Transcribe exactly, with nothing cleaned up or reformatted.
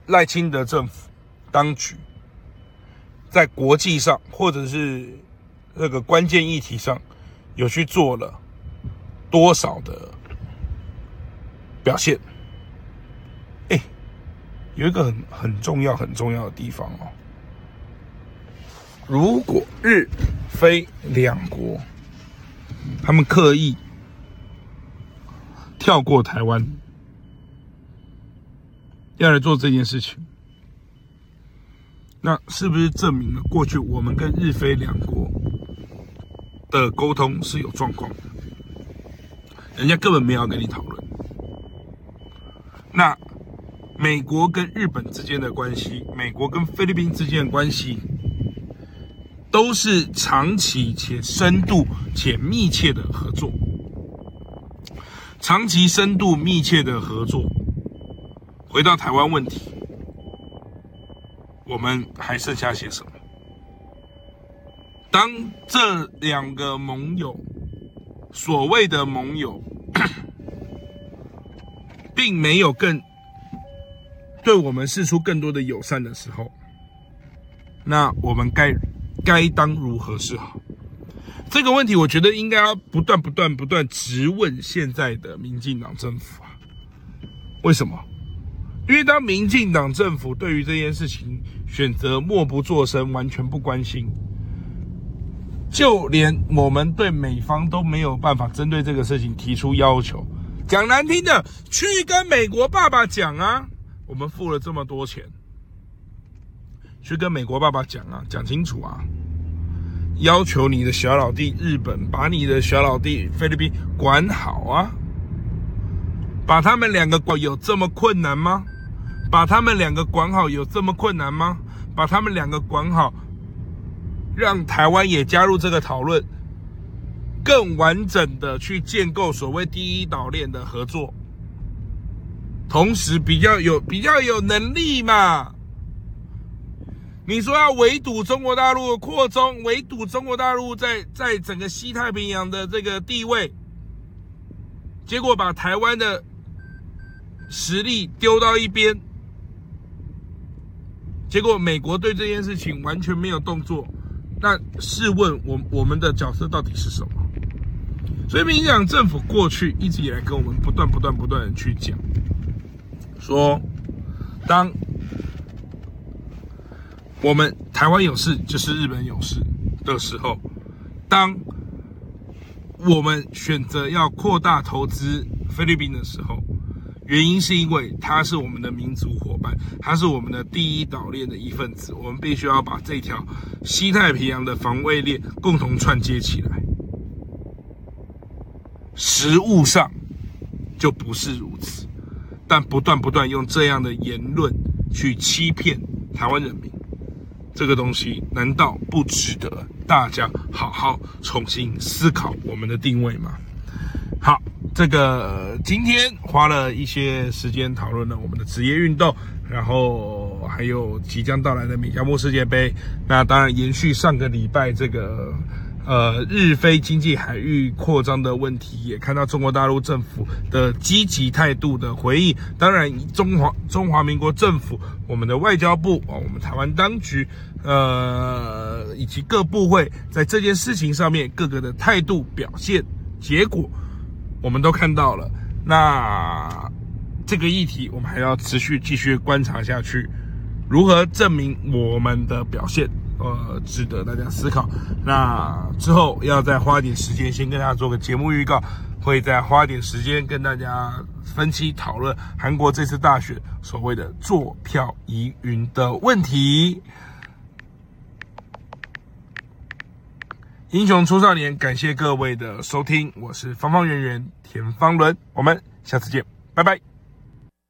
赖清德政府当局在国际上或者是这个关键议题上有去做了多少的表现？哎，有一个很很重要很重要的地方哦。如果日非两国他们刻意跳过台湾，要来做这件事情，那是不是证明了过去我们跟日非两国的沟通是有状况的？人家根本没有要跟你讨论。那美国跟日本之间的关系，美国跟菲律宾之间的关系，都是长期且深度且密切的合作。长期深度密切的合作，回到台湾问题，我们还剩下些什么？当这两个盟友，所谓的盟友，并没有更对我们释出更多的友善的时候，那我们该该当如何是好？这个问题，我觉得应该要不断、不断、不断质问现在的民进党政府啊。为什么？因为当民进党政府对于这件事情选择默不作声，完全不关心，就连我们对美方都没有办法针对这个事情提出要求。讲难听的，去跟美国爸爸讲啊，我们付了这么多钱，去跟美国爸爸讲啊，讲清楚啊。要求你的小老弟日本把你的小老弟菲律宾管好啊，把他们两个管有这么困难吗？把他们两个管好有这么困难吗？把他们两个管好，让台湾也加入这个讨论，更完整的去建构所谓第一岛链的合作，同时比较有比较有能力嘛。你说要围堵中国大陆的扩充，围堵中国大陆在在整个西太平洋的这个地位，结果把台湾的实力丢到一边，结果美国对这件事情完全没有动作，那试问我我们的角色到底是什么？所以民进党政府过去一直以来跟我们不断不断不断的去讲，说当我们台湾有事就是日本有事的时候，当我们选择要扩大投资菲律宾的时候，原因是因为它是我们的民族伙伴，它是我们的第一岛链的一份子，我们必须要把这条西太平洋的防卫链共同串接起来。实务上就不是如此，但不断不断用这样的言论去欺骗台湾人民，这个东西难道不值得大家好好重新思考我们的定位吗？好，这个今天花了一些时间讨论了我们的职业运动，然后还有即将到来的美加墨世界杯。那当然延续上个礼拜这个呃日菲经济海域扩张的问题，也看到中国大陆政府的积极态度的回应。当然中华中华民国政府，我们的外交部啊，我们台湾当局呃以及各部会在这件事情上面各个的态度表现结果我们都看到了。那这个议题我们还要持续继续观察下去，如何证明我们的表现呃，值得大家思考。那之后要再花点时间，先跟大家做个节目预告，会再花点时间跟大家分析讨论韩国这次大选所谓的坐票疑云的问题。英雄出少年，感谢各位的收听，我是方方圆圆田方伦，我们下次见，拜拜。